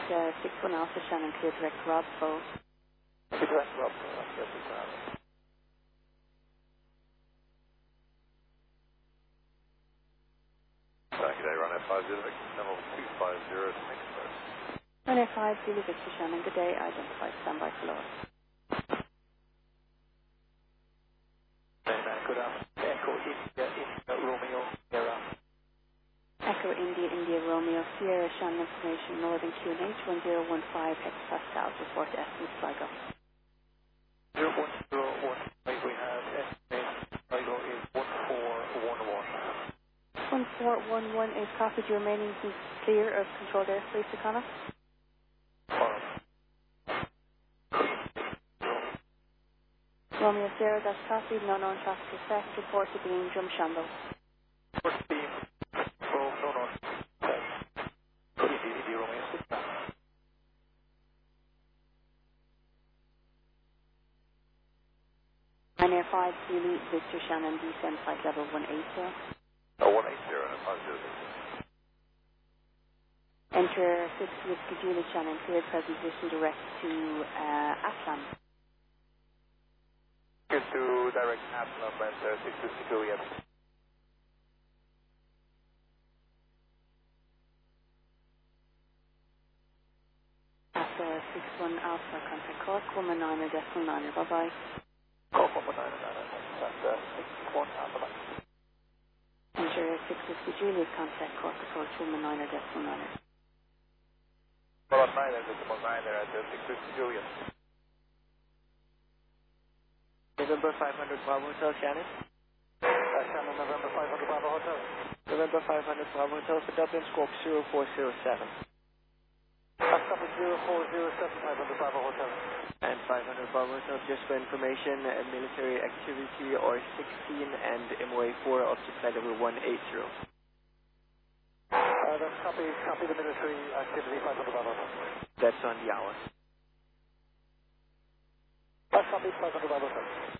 61 Alpha Shannon, clear direct Robbo. Clear direct Robbo, that's it. Good day, run F5 Zulu Victor, level 250 to Mexico. Run F5 Zulu Victor Shannon, good day, identified, standby for lower. Good afternoon, Echo India, Romeo, Sierra. Echo India, India, Romeo, Sierra, Shannon information, Northern QNH 1015 hectopascal, report to Essence Sligo. 01015, we have estimate, Sligo is 1411. 1411 is copied, your remaining is clear of controlled airspace to Connor. Romeo Sierra, that's copied, no known traffic effect, report to being Drum Shambo. Report beam, no known effect. India, Romeo, 6 down. Ryanair 5 Zulu Victor Shannon, descend flight level 180. 180 and 50. Enter 6 Whiskey Juliet Shannon, cleared present position direct to Atlan. Clear to direct Atlan and 6 Whiskey Juliet. After 61 Alpha, contact Cork, 119er, decimal 9er, bye bye. Cork 119er, and 61 Alpha. Enter 6 Whiskey Juliet, contact Cork, approach 119er, decimal 9er. 119er, decimal 9er at 6 Whiskey Juliet. November 500 Bravo Hotel, Shannon. Shannon, November 500 Bravo Hotel. November 500 Bravo Hotel for Dublin, squawk 0407. Copy 0407, 500 Bravo Hotel. And 500 Bravo Hotel, just for information, military activity R16 and MOA4 up to flight level 180. That's copy the military activity 500 Bravo Hotel. That's on the hour. That's copy 500 Bravo Hotel.